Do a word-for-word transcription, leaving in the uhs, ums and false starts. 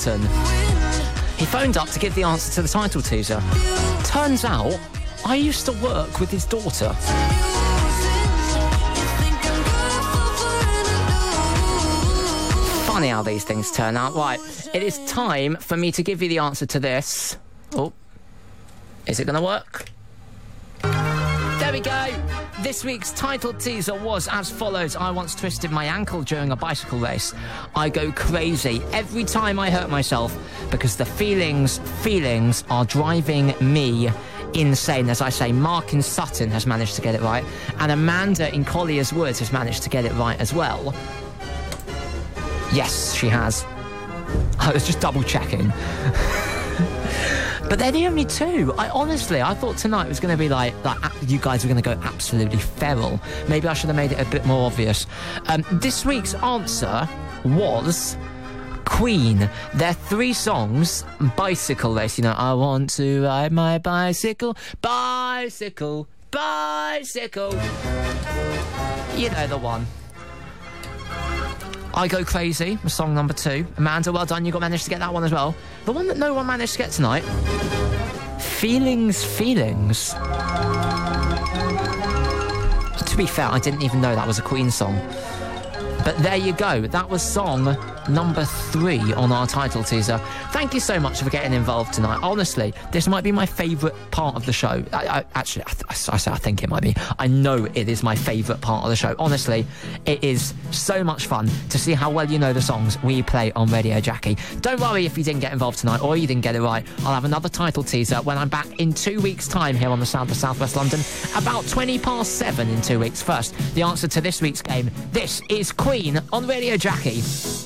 Sutton. He phoned up to give the answer to the title teaser. Turns out, I used to work with his daughter. Funny how these things turn out. Right, it is time for me to give you the answer to this. Oh, is it going to work? There we go. This week's title teaser was as follows. I once twisted my ankle during a bicycle race. I go crazy every time I hurt myself because the feelings, feelings are driving me insane. As I say, Mark in Sutton has managed to get it right, and Amanda in Collier's Woods has managed to get it right as well. Yes, she has. I was just double checking. But they're the only two. I honestly, I thought tonight was going to be like, like you guys were going to go absolutely feral. Maybe I should have made it a bit more obvious. Um, this week's answer was Queen. Their three songs, Bicycle Race. You know, I want to ride my bicycle, bicycle, bicycle. You know the one. I Go Crazy was song number two. Amanda, well done, you got managed to get that one as well. The one that no one managed to get tonight, Feelings, Feelings. To be fair, I didn't even know that was a Queen song. But there you go, that was song number three on our title teaser. Thank you so much for getting involved tonight. Honestly, this might be my favourite part of the show. I, I, actually, I, I, I say I think it might be. I know it is my favourite part of the show. Honestly, it is so much fun to see how well you know the songs we play on Radio Jackie. Don't worry if you didn't get involved tonight or you didn't get it right. I'll have another title teaser when I'm back in two weeks' time here on the Sound of South West London, about twenty past seven in two weeks. First, the answer to this week's game. This is Queen on Radio Jackie.